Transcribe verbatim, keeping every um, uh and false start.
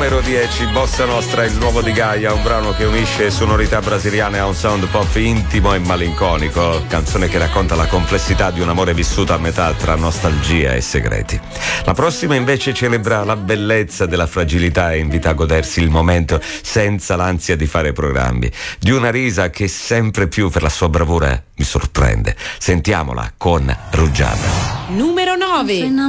numero dieci, Bossa Nostra, il nuovo di Gaia, un brano che unisce sonorità brasiliane a un sound pop intimo e malinconico, canzone che racconta la complessità di un amore vissuto a metà tra nostalgia e segreti. La prossima invece celebra la bellezza della fragilità e invita a godersi il momento senza l'ansia di fare programmi, di una risa che sempre più per la sua bravura mi sorprende. Sentiamola con Rugiada. Numero nove.